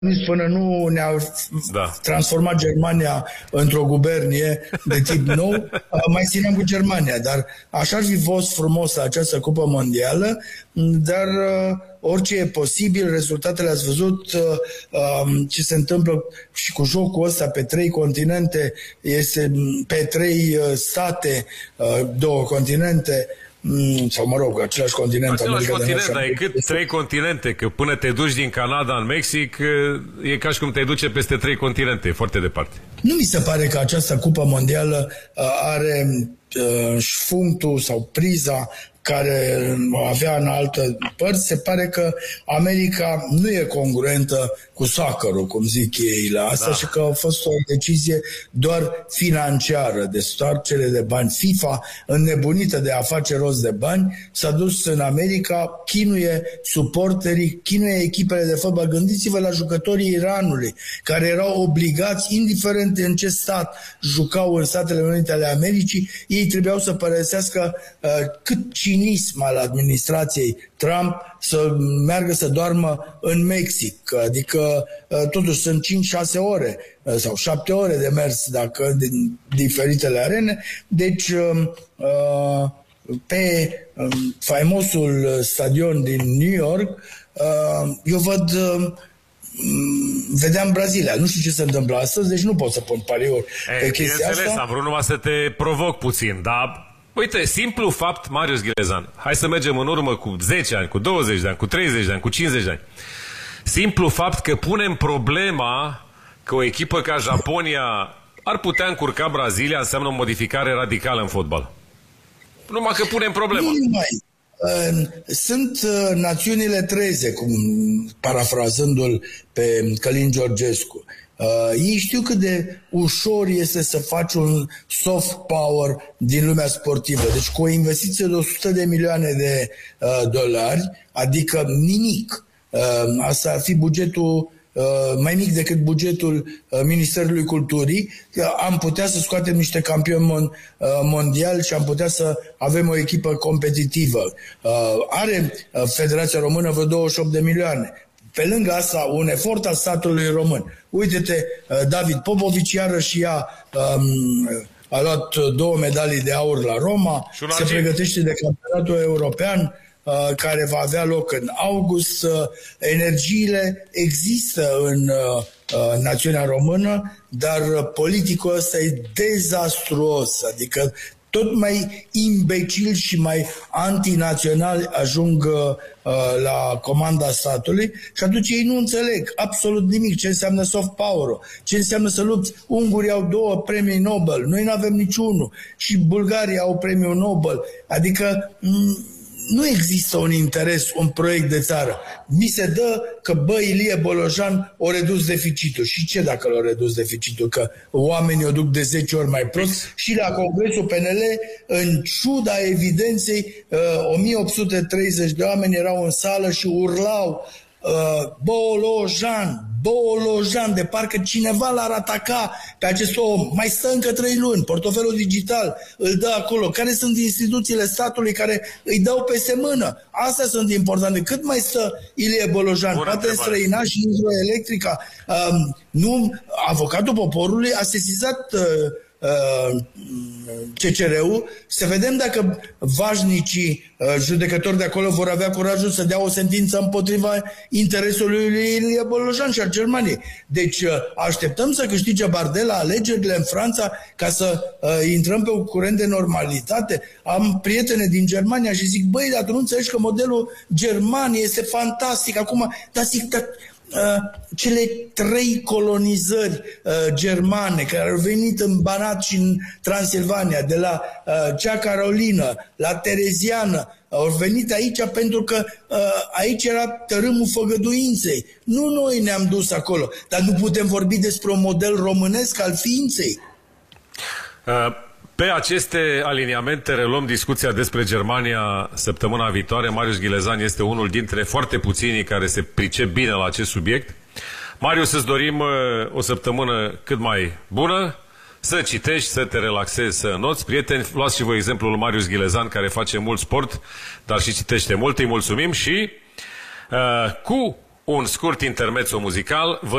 până nu ne-a transformat Germania într-o gubernie de tip nou, mai țineam cu Germania. Dar așa ar fi fost frumos această Cupă Mondială, dar orice e posibil, rezultatele ați văzut, ce se întâmplă și cu jocul ăsta pe 3 continente, este pe 3 state, 2 continente, sau mă rog, același continent. Același continent, dar e cât 3 continente, că până te duci din Canada în Mexic, e ca și cum te duce peste 3 continente, e foarte departe. Nu mi se pare că această Cupă Mondială are șfunctul sau priza care avea în altă părți. Se pare că America nu e congruentă cu soccer-ul, cum zic ei la asta, și că a fost o decizie doar financiară, de stoarcere de bani. FIFA, înnebunită de a face rost de bani, s-a dus în America, chinuie suporterii, chinuie echipele de fotbal. Gândiți-vă la jucătorii Iranului, care erau obligați, indiferent în ce stat jucau în Statele Unite ale Americii, ei trebuiau să părăsească cât cinism al administrației Trump să meargă să doarmă în Mexic. Adică totuși sunt 5-6 ore sau 7 ore de mers dacă din diferitele arene. Deci pe faimosul stadion din New York eu vedeam Brazilia. Nu știu ce se întâmplă astăzi, deci nu pot să pun pariuri pe chestia asta. Am vrut numai să te provoc puțin, dar uite, simplu fapt, Marius Ghelezan, hai să mergem în urmă cu 10 ani, cu 20 de ani, cu 30 de ani, cu 50 de ani. Simplu fapt că punem problema că o echipă ca Japonia ar putea încurca Brazilia înseamnă o modificare radicală în fotbal. Numai că punem problema. Sunt națiunile treze, cum parafrazându-l pe Călin Georgescu. Ei știu cât de ușor este să faci un soft power din lumea sportivă. Deci cu o investiție de 100 de milioane de dolari, adică nimic, asta ar fi bugetul mai mic decât bugetul Ministerului Culturii, am putea să scoatem niște campioni mondiali și am putea să avem o echipă competitivă. Are Federația Română vreo 28 de milioane. Pe lângă asta, un efort al statului român. Uite-te, David Popovici iarăși a luat 2 medalii de aur la Roma, se pregătește de campionatul european care va avea loc în august. Energiile există în națiunea română, dar politicul ăsta e dezastruos, adică tot mai imbecil și mai antinaționali ajung la comanda statului și atunci ei nu înțeleg absolut nimic ce înseamnă soft power-ul, ce înseamnă să lupți. Ungurii au 2 premii Nobel, noi nu avem niciunul, și Bulgaria au premiul Nobel, adică nu există un interes, un proiect de țară. Mi se dă că, Ilie Bolojan o redus deficitul. Și ce dacă l-a redus deficitul? Că oamenii o duc de 10 ori mai prost. Și la Congresul PNL, în ciuda evidenței, 1830 de oameni erau în sală și urlau Bolojan, Bolojan, de parcă cineva l-ar ataca pe acest om. Mai stă încă 3 luni, portofelul digital îl dă acolo. Care sunt instituțiile statului care îi dau peste mână? Astea sunt importante. Cât mai stă Ilie Bolojan? Poate străina și Hidroelectrica. Nu, avocatul poporului a sesizat CCR-ul, să vedem dacă vașnicii judecători de acolo vor avea curajul să dea o sentință împotriva interesului lui Ilie Bolojan și al Germaniei. Deci așteptăm să câștige Bardella alegerile în Franța ca să intrăm pe un curent de normalitate. Am prietene din Germania și zic, dar tu nu înțelegi că modelul Germaniei este fantastic acum, dar zic, cele 3 colonizări germane care au venit în Banat și în Transilvania, de la Cea Carolină la Tereziană, au venit aici pentru că aici era tărâmul făgăduinței. Nu noi ne-am dus acolo, dar nu putem vorbi despre un model românesc al ființei. Pe aceste aliniamente reluăm discuția despre Germania săptămâna viitoare. Marius Ghelezan este unul dintre foarte puținii care se pricep bine la acest subiect. Marius, îți dorim o săptămână cât mai bună, să citești, să te relaxezi, să înnoți. Prieteni, luați și voi exemplul lui Marius Ghelezan, care face mult sport, dar și citește mult. Îi mulțumim și cu un scurt intermezzo muzical.